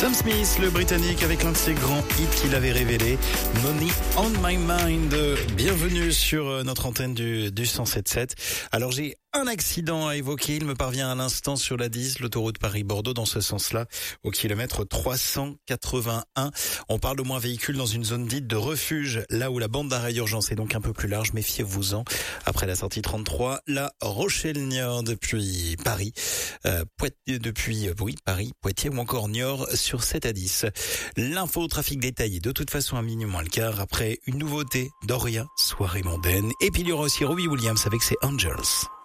Sam Smith, le Britannique, avec l'un de ses grands hits qu'il avait révélé, Money on My Mind. Bienvenue sur notre antenne du 107.7. Alors j'ai un accident à évoquer, il me parvient à l'instant sur la 10, l'autoroute Paris-Bordeaux, dans ce sens-là, au kilomètre 381. On parle au moins véhicule dans une zone dite de refuge, là où la bande d'arrêt d'urgence est donc un peu plus large, méfiez-vous-en. Après la sortie 33, la Rochelle-Niort depuis Paris, Paris, Poitiers ou encore Niort sur 7 à 10. L'info au trafic détaillé, de toute façon à minuit moins le quart, après une nouveauté, Doria, soirée mondaine. Et puis il y aura aussi Robbie Williams avec ses Angels.